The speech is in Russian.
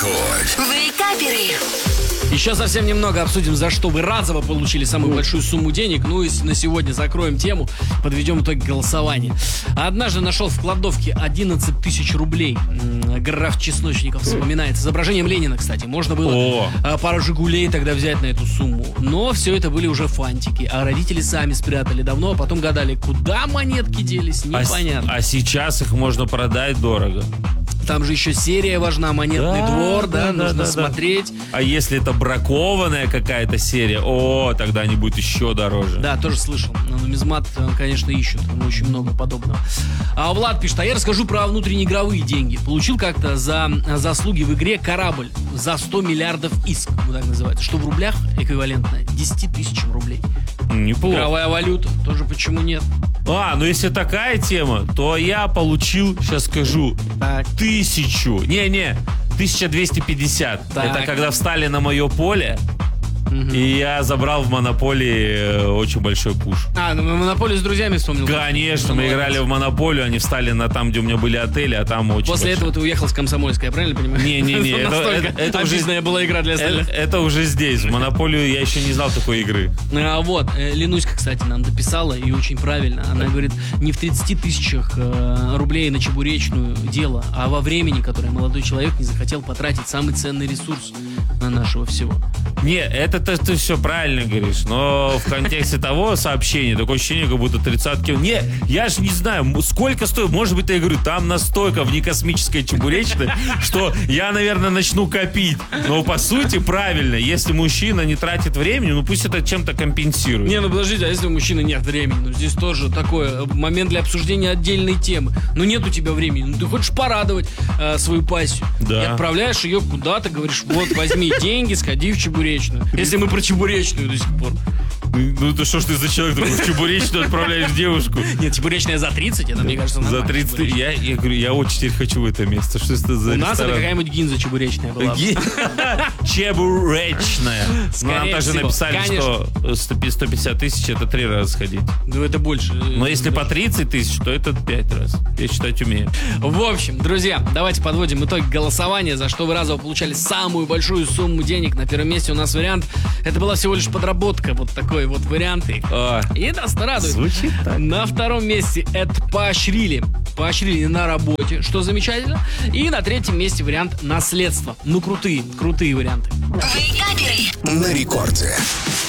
Рекорд. Вейкаперы. Еще совсем немного обсудим, за что вы разово получили самую большую сумму денег. Ну и на сегодня закроем тему, подведем итоги голосования. Однажды нашел в кладовке 11 тысяч рублей. Граф Чесночников вспоминает. С изображением Ленина, кстати. Можно было пару «Жигулей» тогда взять на эту сумму. Но все это были уже фантики. А родители сами спрятали давно, а потом гадали, куда монетки делись, непонятно. А сейчас их можно продать дорого. Там же еще серия важна, монетный двор, нужно смотреть. А если это бракованная какая-то серия, тогда они будут еще дороже. Да, тоже слышал. На нумизмат, конечно, ищут. Там очень много подобного. А Влад пишет, я расскажу про внутреннеигровые деньги. Получил как-то за заслуги в игре корабль за 100 миллиардов иск, вот так называется, что в рублях эквивалентно 10 тысячам рублей. Неплохо. Игровая валюта, тоже почему нет? Ну если такая тема, то я получил, сейчас скажу, Так. 1250. Так. Это когда встали на мое поле, и я забрал в Монополии очень большой пуш. Ну «Монополию» с друзьями вспомнил. Конечно, мы играли в Монополию, они встали на там, где у меня были отели, а там очень После этого ты уехал с Комсомольской, я правильно понимаю? Не-не-не, Настолько это уже обидная была игра для остальных. Это уже здесь. В Монополию я еще не знал такой игры. Ленуська, кстати, нам дописала, и очень правильно. Она говорит, не в 30 тысячах рублей на чебуречную дело, а во времени, которое молодой человек не захотел потратить, самый ценный ресурс на нашего всего. Не, это ты все правильно говоришь, но в контексте того сообщения такое ощущение, как будто 30-ки. Не, я же не знаю, сколько стоит. Может быть, я говорю, там настолько в некосмической чебуречной, что я, наверное, начну копить. Но по сути, правильно, если мужчина не тратит времени, пусть это чем-то компенсирует. Подождите, а если у мужчины нет времени? Здесь тоже такой момент для обсуждения отдельной темы. Нет у тебя времени, ты хочешь порадовать свою пассию. Да. И отправляешь ее куда-то, говоришь, вот, возьми деньги, сходи в чебуречную. Если мы про чебуречную до сих пор. Ты что ж ты за человек такой, в чебуречную отправляешь девушку? Нет, чебуречная за 30, это, мне кажется, нормально. За 30, я говорю, я очень теперь хочу в это место. Что это за У нас это ресторан? какая-нибудь гинза чебуречная была. Чебуречная. Нам также всего. написали, Конечно. что 150 тысяч это 3 раза сходить. Это больше. Но если по 30 тысяч, то это 5 раз. Я считать умею. В общем, друзья, давайте подводим итог голосования, за что вы разово получали самую большую сумму денег. На первом месте у нас вариант. Это была всего лишь подработка, вот такой вот вариант. И нас радует. Звучит так. На втором месте это поощрили. Поощрили на работе, что замечательно. И на третьем месте вариант наследство. Крутые варианты. Вейкаперы. На рекорде.